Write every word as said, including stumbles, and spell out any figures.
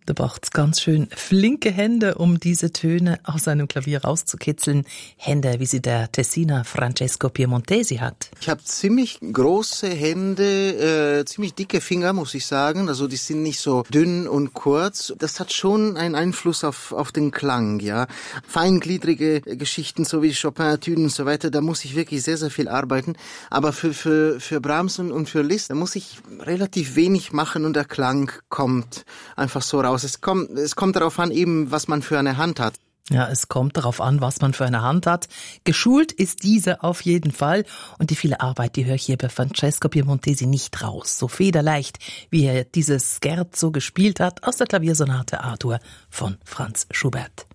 Da braucht's ganz schön flinke Hände, um diese Töne aus einem Klavier rauszukitzeln. Hände, wie sie der Tessiner Francesco Piemontesi hat. Ich habe ziemlich große Hände, äh, ziemlich dicke Finger, muss ich sagen. Also die sind nicht so dünn und kurz. Das hat schon einen Einfluss auf auf den Klang, ja. Feingliedrige Geschichten, so wie Chopin-Etüden und so weiter, da muss ich wirklich sehr, sehr viel arbeiten. Aber für für für Brahms und, und für Liszt, da muss ich relativ wenig machen und der Klang kommt einfach so raus. Es kommt, es kommt darauf an, eben, was man für eine Hand hat. Ja, es kommt darauf an, was man für eine Hand hat. Geschult ist diese auf jeden Fall. Und die viele Arbeit, die höre ich hier bei Francesco Piemontesi nicht raus. So federleicht, wie er dieses Scherzo gespielt hat aus der Klaviersonate A-Dur von Franz Schubert.